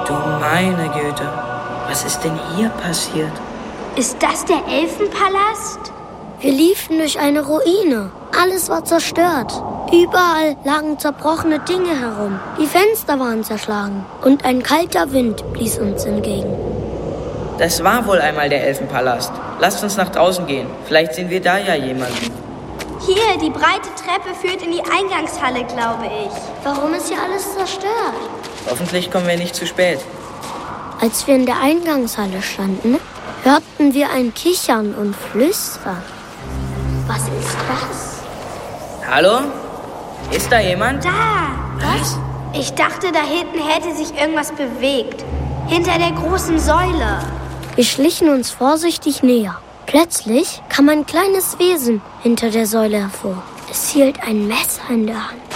Du meine Güte, was ist denn hier passiert? Ist das der Elfenpalast? Wir liefen durch eine Ruine. Alles war zerstört. Überall lagen zerbrochene Dinge herum. Die Fenster waren zerschlagen. Und ein kalter Wind blies uns entgegen. Das war wohl einmal der Elfenpalast. Lasst uns nach draußen gehen. Vielleicht sehen wir da ja jemanden. Hier, die breite Treppe führt in die Eingangshalle, glaube ich. Warum ist hier alles zerstört? Hoffentlich kommen wir nicht zu spät. Als wir in der Eingangshalle standen, hörten wir ein Kichern und Flüstern. Was ist das? Hallo? Ist da jemand? Da! Was? Ich dachte, da hinten hätte sich irgendwas bewegt. Hinter der großen Säule. Wir schlichen uns vorsichtig näher. Plötzlich kam ein kleines Wesen hinter der Säule hervor. Es hielt ein Messer in der Hand.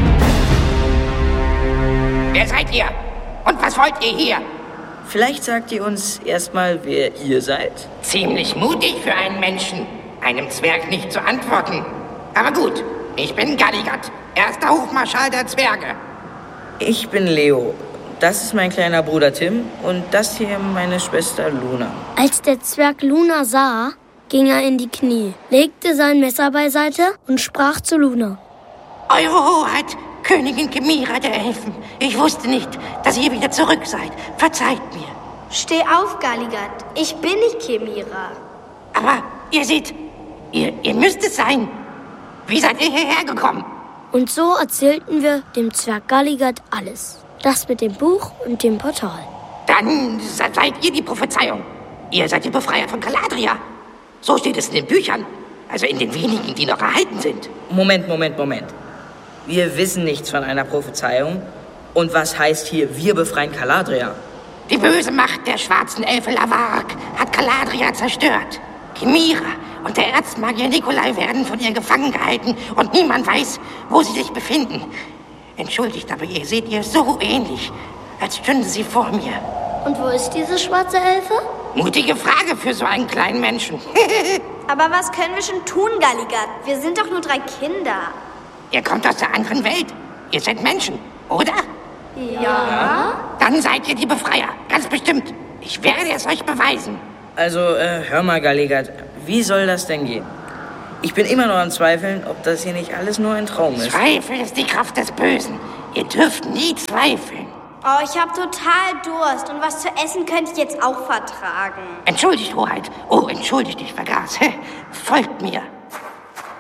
Wer seid ihr? Und was wollt ihr hier? Vielleicht sagt ihr uns erstmal, wer ihr seid. Ziemlich mutig für einen Menschen, einem Zwerg nicht zu antworten. Aber gut, ich bin Galligat, erster Hofmarschall der Zwerge. Ich bin Leo. Das ist mein kleiner Bruder Tim und das hier meine Schwester Luna. Als der Zwerg Luna sah, ging er in die Knie, legte sein Messer beiseite und sprach zu Luna. Eure Hoheit, Königin Chimera der Elfen. Ich wusste nicht, dass ihr wieder zurück seid. Verzeiht mir. Steh auf, Galligat. Ich bin nicht Chimera. Aber ihr seht, ihr müsst es sein. Wie seid ihr hierher gekommen? Und so erzählten wir dem Zwerg Galligat alles. Das mit dem Buch und dem Portal. Dann seid ihr die Prophezeiung. Ihr seid die Befreier von Galadria. So steht es in den Büchern. Also in den wenigen, die noch erhalten sind. Moment. Wir wissen nichts von einer Prophezeiung. Und was heißt hier, wir befreien Galadria? Die böse Macht der schwarzen Elfe Lavark hat Galadria zerstört. Chimera und der Erzmagier Nikolai werden von ihr gefangen gehalten und niemand weiß, wo sie sich befinden. Entschuldigt, aber ihr seht ihr so ähnlich, als stünde sie vor mir. Und wo ist diese schwarze Elfe? Mutige Frage für so einen kleinen Menschen. Aber was können wir schon tun, Galligat? Wir sind doch nur 3 Kinder. Ihr kommt aus der anderen Welt. Ihr seid Menschen, oder? Ja. Dann seid ihr die Befreier, ganz bestimmt. Ich werde es euch beweisen. Also, hör mal, Galligat, wie soll das denn gehen? Ich bin immer noch am Zweifeln, ob das hier nicht alles nur ein Traum ist. Zweifel ist die Kraft des Bösen. Ihr dürft nie zweifeln. Oh, ich habe total Durst und was zu essen könnte ich jetzt auch vertragen. Entschuldigt, Hoheit. Oh, entschuldigt, ich vergaß. Folgt mir.